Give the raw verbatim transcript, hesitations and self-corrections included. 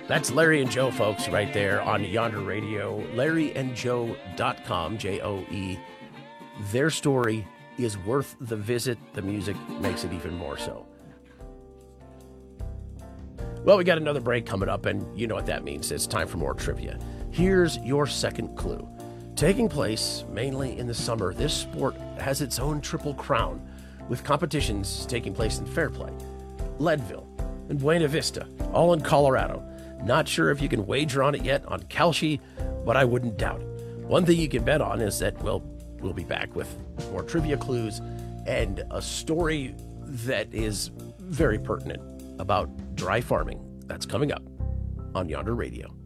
That's Larry and Joe, folks, right there on Yonder Radio. larry and joe dot com, J O E. Their story is worth the visit. The music makes it even more so. Well, we got another break coming up, and you know what that means. It's time for more trivia. Here's your second clue. Taking place mainly in the summer, this sport has its own triple crown, with competitions taking place in Fairplay, Leadville, and Buena Vista, all in Colorado. Not sure if you can wager on it yet on Kalshi, but I wouldn't doubt it. One thing you can bet on is that, well, we'll be back with more trivia clues and a story that is very pertinent about dry farming. That's coming up on Yonder Radio.